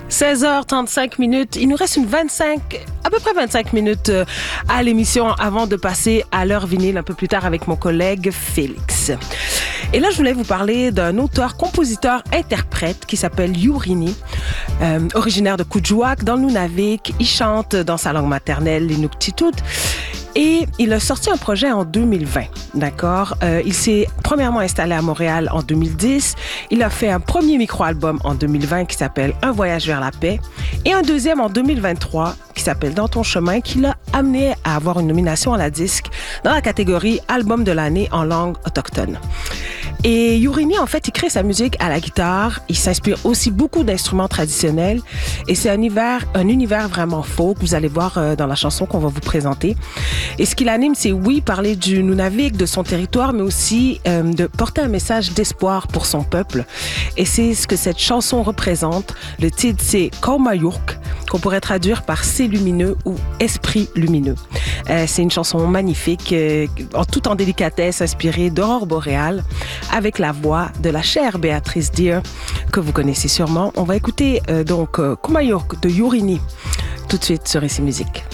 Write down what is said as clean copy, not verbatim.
16h35 minutes. Il nous reste à peu près 25 minutes à l'émission avant de passer à l'heure vinyle un peu plus tard avec mon collègue Félix. Et là, je voulais vous parler d'un auteur, compositeur, interprète qui s'appelle Yurini, originaire de Kuujjuaq, dans le Nunavik. Il chante dans sa langue maternelle, l'Inuktitut. Et il a sorti un projet en 2020, d'accord? Il s'est premièrement installé à Montréal en 2010. Il a fait un premier micro-album en 2020 qui s'appelle Un voyage vers la paix et un deuxième en 2023 qui s'appelle Dans ton chemin, qui l'a amené à avoir une nomination à la disque dans la catégorie Album de l'année en langue autochtone. Et Yurini, en fait, il crée sa musique à la guitare. Il s'inspire aussi beaucoup d'instruments traditionnels. Et c'est un univers vraiment folk. Vous allez voir dans la chanson qu'on va vous présenter. Et ce qui l'anime, c'est parler du Nunavik, de son territoire, mais aussi de porter un message d'espoir pour son peuple. Et c'est ce que cette chanson représente. Le titre, c'est Qawmayurq, qu'on pourrait traduire par C'est lumineux ou Esprit lumineux. C'est une chanson magnifique, tout en délicatesse, inspirée d'aurore boréale, avec la voix de la chère Béatrice Deer, que vous connaissez sûrement. On va écouter donc Qawmayurq de Yurini tout de suite sur Ici Musique.